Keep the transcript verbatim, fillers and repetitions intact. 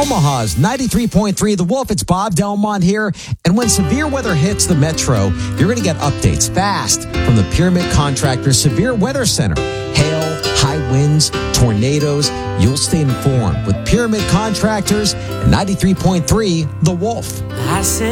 Omaha's ninety-three point three The Wolf. It's Bob Delmont here. And when severe weather hits the metro, you're going to get updates fast from the Pyramid Contractors Severe Weather Center. Hail, high winds, tornadoes. You'll stay informed with Pyramid Contractors and ninety-three point three The Wolf. I said